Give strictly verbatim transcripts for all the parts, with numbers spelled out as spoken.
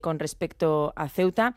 con respecto a Ceuta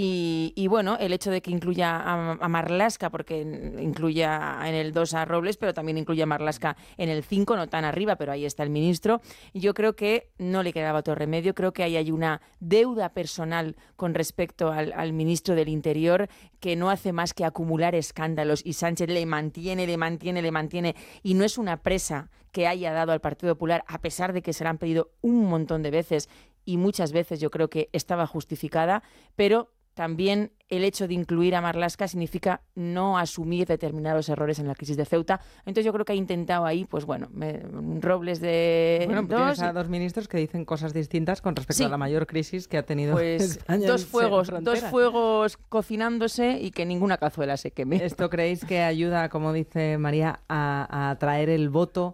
y, y bueno, el hecho de que incluya a, a Marlaska, porque incluya en el dos a Robles, pero también incluye a Marlaska en el cinco, no tan arriba, pero ahí está el ministro. Yo creo que no le quedaba otro remedio, creo que ahí hay una deuda personal con respecto al, al ministro del Interior que no hace más que acumular escándalos y Sánchez le mantiene, le mantiene, le mantiene y no es una presa que haya dado al Partido Popular, a pesar de que se la han pedido un montón de veces y muchas veces yo creo que estaba justificada, pero también el hecho de incluir a Marlaska significa no asumir determinados errores en la crisis de Ceuta. Entonces yo creo que ha intentado ahí, pues bueno, me, Robles de bueno, pues dos. Tienes a dos ministros que dicen cosas distintas con respecto sí, a la mayor crisis que ha tenido pues España dos en fuegos, fronteras. dos fuegos cocinándose y que ninguna cazuela se queme. ¿Esto creéis que ayuda, como dice María, a, a atraer el voto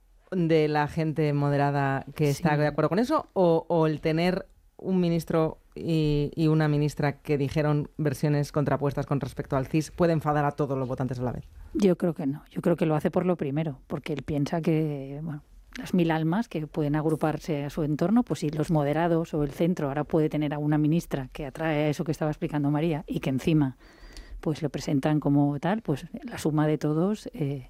de la gente moderada que está sí. de acuerdo con eso? ¿O, o el tener un ministro y, y una ministra que dijeron versiones contrapuestas con respecto al C I S puede enfadar a todos los votantes a la vez? Yo creo que no. Yo creo que lo hace por lo primero, porque él piensa que, bueno, las mil almas que pueden agruparse a su entorno, pues si los moderados o el centro ahora puede tener a una ministra que atrae a eso que estaba explicando María y que encima pues lo presentan como tal, pues la suma de todos eh,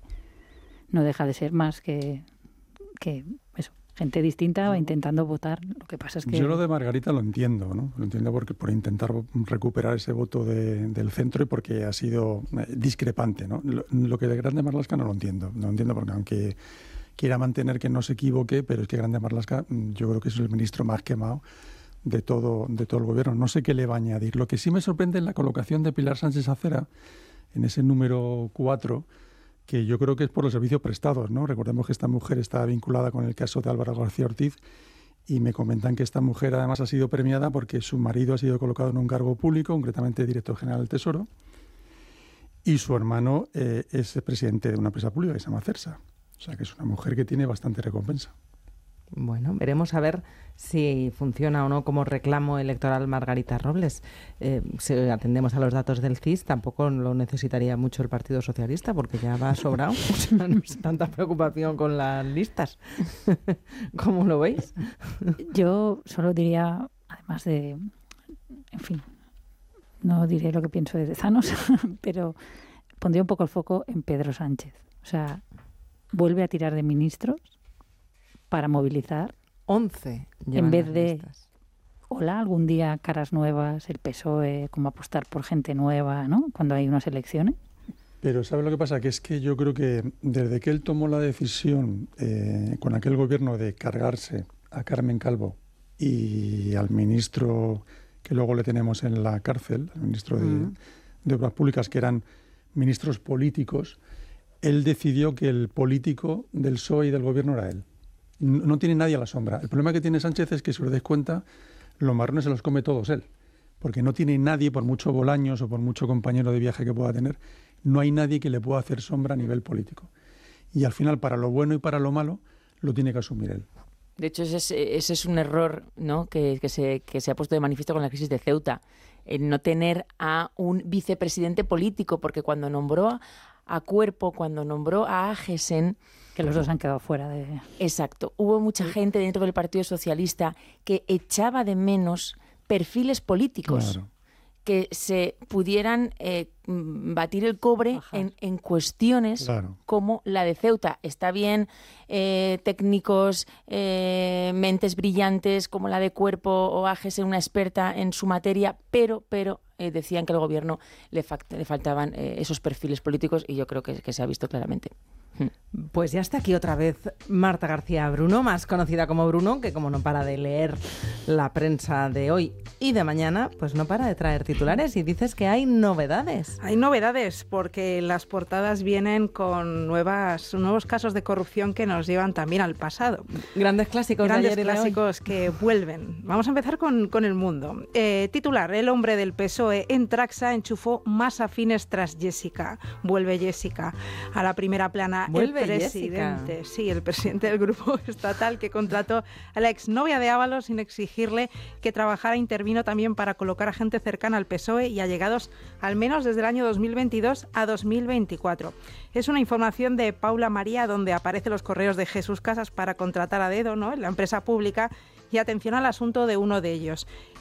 no deja de ser más que que eso, gente distinta va intentando votar. Lo que pasa es que... Yo lo de Margarita lo entiendo, ¿no? Lo entiendo porque por intentar recuperar ese voto de, del centro y porque ha sido discrepante, ¿no? Lo, lo que de Grande Marlaska no lo entiendo. No lo entiendo porque aunque quiera mantener que no se equivoque, pero es que Grande Marlaska yo creo que es el ministro más quemado de todo, de todo el gobierno. No sé qué le va a añadir. Lo que sí me sorprende es la colocación de Pilar Sánchez Acera en ese número cuatro, que yo creo que es por los servicios prestados, ¿no? Recordemos que esta mujer está vinculada con el caso de Álvaro García Ortiz y me comentan que esta mujer además ha sido premiada porque su marido ha sido colocado en un cargo público, concretamente director general del Tesoro, y su hermano eh, es el presidente de una empresa pública que se llama Cersa. O sea que es una mujer que tiene bastante recompensa. Bueno, veremos a ver si funciona o no como reclamo electoral Margarita Robles. Eh, si atendemos a los datos del C I S, tampoco lo necesitaría mucho el Partido Socialista porque ya va sobrado. O sea, no es tanta preocupación con las listas. ¿Cómo lo veis? Yo solo diría, además de, en fin, no diré lo que pienso de Tezanos, pero pondría un poco el foco en Pedro Sánchez. O sea, vuelve a tirar de ministros para movilizar once en vez de listas. Hola, algún día caras nuevas, el P S O E, como apostar por gente nueva, ¿no? Cuando hay unas elecciones. Pero ¿sabes lo que pasa? Que es que yo creo que desde que él tomó la decisión eh, con aquel gobierno de cargarse a Carmen Calvo y al ministro que luego le tenemos en la cárcel, al ministro de, uh-huh. de Obras Públicas, que eran ministros políticos, él decidió que el político del P S O E y del gobierno era él. No tiene nadie a la sombra. El problema que tiene Sánchez es que, si os dais cuenta, los marrones se los come todos él. Porque no tiene nadie, por mucho Bolaños o por mucho compañero de viaje que pueda tener, no hay nadie que le pueda hacer sombra a nivel político. Y al final, para lo bueno y para lo malo, lo tiene que asumir él. De hecho, ese es, ese es un error, ¿no? que, que, se, que se ha puesto de manifiesto con la crisis de Ceuta. El no tener a un vicepresidente político, porque cuando nombró a Cuerpo, cuando nombró a Agesen... Que los dos han quedado fuera de... Exacto. Hubo mucha gente dentro del Partido Socialista que echaba de menos perfiles políticos. Claro. Que se pudieran eh, batir el cobre en, en cuestiones claro. como la de Ceuta. Está bien eh, técnicos, eh, mentes brillantes como la de Cuerpo o Agesen, una experta en su materia, pero, pero eh, decían que al gobierno le, fa- le faltaban eh, esos perfiles políticos y yo creo que, que se ha visto claramente. Pues ya está aquí otra vez Marta García Bruno, más conocida como Bruno, que como no para de leer la prensa de hoy y de mañana, pues no para de traer titulares y dices que hay novedades. Hay novedades porque las portadas vienen con nuevas, nuevos casos de corrupción que nos llevan también al pasado. Grandes clásicos Grandes de ayer y de clásicos hoy. Que vuelven. Vamos a empezar con, con El Mundo. Eh, titular, el hombre del P S O E en Traxa enchufó más afines tras Jessica. Vuelve Jessica a la primera plana. Vuelve el presidente, Jessica. Sí, el presidente del grupo estatal que contrató a la exnovia de Ábalos sin exigirle que trabajara, intervino también para colocar a gente cercana al P S O E y allegados al menos desde el año dos mil veintidós a dos mil veinticuatro. Es una información de Paula María donde aparecen los correos de Jesús Casas para contratar a dedo, ¿no?, en la empresa pública. Y atención al asunto de uno de ellos.